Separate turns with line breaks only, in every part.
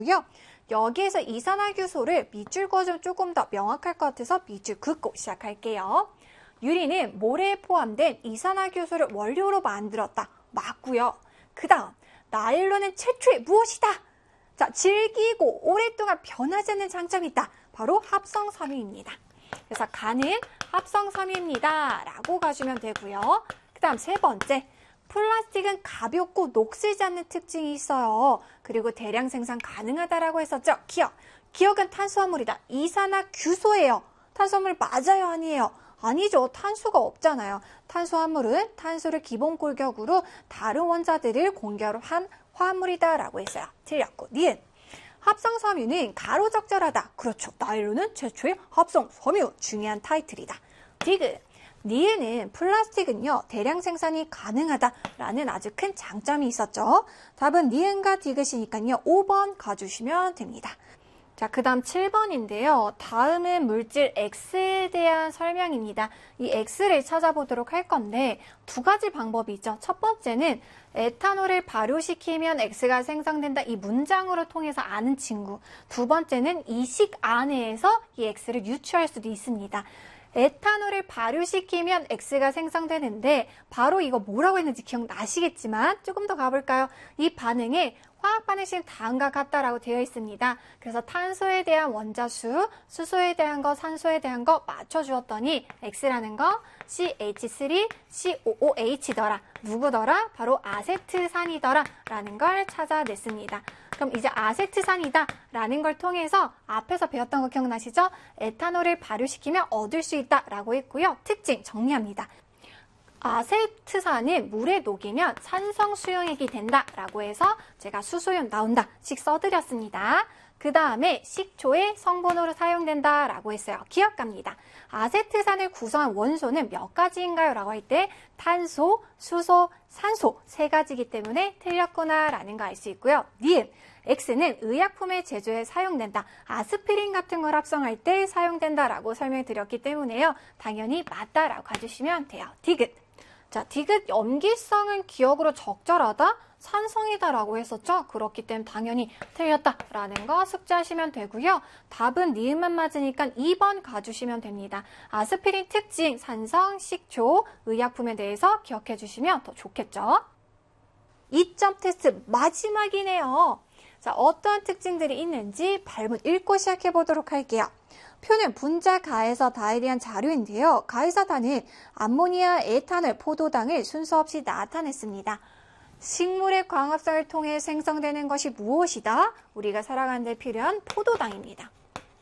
여기에서 이산화규소를 밑줄 그어주면 조금 더 명확할 것 같아서 밑줄 긋고 시작할게요. 유리는 모래에 포함된 이산화규소를 원료로 만들었다. 맞고요. 그 다음 나일론은 최초의 무엇이다? 자, 질기고 오랫동안 변하지 않는 장점이 있다. 바로 합성섬유입니다. 그래서 가는 합성섬유입니다. 라고 가주면 되고요. 그 다음 세 번째, 플라스틱은 가볍고 녹슬지 않는 특징이 있어요. 그리고 대량 생산 가능하다라고 했었죠. 기억. 기억은 탄수화물이다. 이산화규소예요. 탄수화물 맞아요? 아니에요? 아니죠. 탄수가 없잖아요. 탄수화물은 탄소를 기본 골격으로 다른 원자들을 공결한 화합물이다라고 했어요. 틀렸고, 니은. 합성섬유는 가로적절하다. 그렇죠. 나일론은 최초의 합성섬유. 중요한 타이틀이다. 디귿. 니은은 플라스틱은요, 대량 생산이 가능하다라는 아주 큰 장점이 있었죠. 답은 니은과 디귿이니까요, 5번 가주시면 됩니다. 자, 그 다음 7번인데요. 다음은 물질 X에 대한 설명입니다. 이 X를 찾아보도록 할 건데 두 가지 방법이 있죠. 첫 번째는 에탄올을 발효시키면 X가 생성된다. 이 문장으로 통해서 아는 친구. 두 번째는 이 식 안에서 이 X를 유추할 수도 있습니다. 에탄올을 발효시키면 X가 생성되는데 바로 이거 뭐라고 했는지 기억나시겠지만 조금 더 가볼까요? 이 반응에 화학 반응식은 다음과 같다라고 되어 있습니다. 그래서 탄소에 대한 원자수, 수소에 대한 거, 산소에 대한 거 맞춰주었더니 X라는 거 CH3COOH더라. 누구더라? 바로 아세트산이더라 라는 걸 찾아냈습니다. 그럼 이제 아세트산이다 라는 걸 통해서 앞에서 배웠던 거 기억나시죠? 에탄올을 발효시키면 얻을 수 있다 라고 했고요. 특징 정리합니다. 아세트산은 물에 녹이면 산성 수용액이 된다라고 해서 제가 수소연 나온다씩 써드렸습니다. 그 다음에 식초의 성분으로 사용된다라고 했어요. 기억합니다. 아세트산을 구성한 원소는 몇 가지인가요? 라고 할 때 탄소, 수소, 산소 세 가지이기 때문에 틀렸구나라는 거 알 수 있고요. 니은. X는 의약품의 제조에 사용된다. 아스피린 같은 걸 합성할 때 사용된다라고 설명드렸기 때문에요. 당연히 맞다라고 가주시면 돼요. 디귿. 자, 디귿 염기성은 기억으로 적절하다? 산성이다라고 했었죠? 그렇기 때문에 당연히 틀렸다라는 거 숙지하시면 되고요. 답은 니은만 맞으니까 2번 가주시면 됩니다. 아스피린 특징, 산성, 식초, 의약품에 대해서 기억해 주시면 더 좋겠죠? 2점 테스트 마지막이네요. 자, 어떠한 특징들이 있는지 발문 읽고 시작해 보도록 할게요. 표는 분자 가에서 다에 대한 자료인데요. 가에서 다는 암모니아, 에탄올, 포도당을 순서 없이 나타냈습니다. 식물의 광합성을 통해 생성되는 것이 무엇이다? 우리가 살아가는 데 필요한 포도당입니다.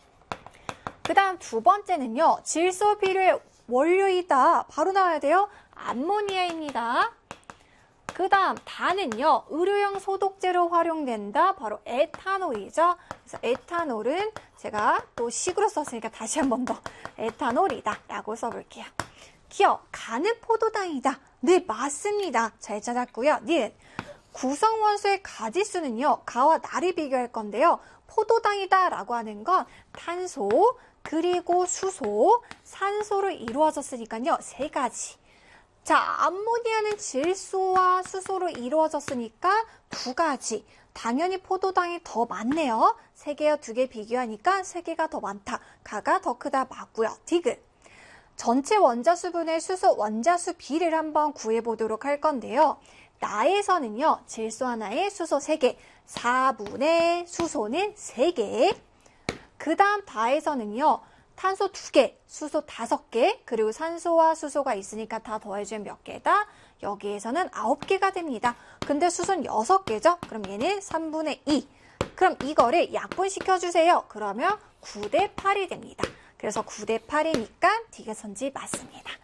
그 다음 두 번째는요. 질소 비료의 원료이다. 바로 나와야 돼요. 암모니아입니다. 그 다음 단은요. 의료용 소독제로 활용된다. 바로 에탄올이죠. 그래서 에탄올은 제가 또 식으로 썼으니까 다시 한 번 더 에탄올이다 라고 써볼게요. 기억, 가는 포도당이다. 네, 맞습니다. 잘 찾았고요. 니은, 구성원소의 가지수는요. 가와 나를 비교할 건데요. 포도당이다 라고 하는 건 탄소, 그리고 수소, 산소로 이루어졌으니까요. 세 가지. 자, 암모니아는 질소와 수소로 이루어졌으니까 두 가지. 당연히 포도당이 더 많네요. 3개와 2개 비교하니까 3개가 더 많다. 가가 더 크다 맞고요. 디귿. 전체 원자수분의 수소 원자수 비를 한번 구해보도록 할 건데요. 나에서는요. 질소 하나에 수소 3개, 4분의 수소는 3개. 그 다음 다에서는요. 탄소 2개, 수소 5개, 그리고 산소와 수소가 있으니까 다 더해주면 몇 개다? 여기에서는 9개가 됩니다. 근데 수소는 6개죠? 그럼 얘는 3분의 2. 그럼 이거를 약분시켜주세요. 그러면 9대 8이 됩니다. 그래서 9대 8이니까 디귿 선지 맞습니다.